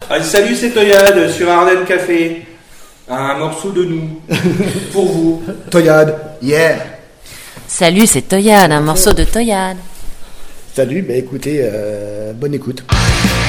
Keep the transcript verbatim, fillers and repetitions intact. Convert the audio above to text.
Ah, salut, c'est Toyade sur Ardennes Café. Un morceau de nous. Pour vous. Toyade, yeah. Salut, c'est Toyade, un morceau de Toyade. Salut, bah écoutez, euh, bonne écoute.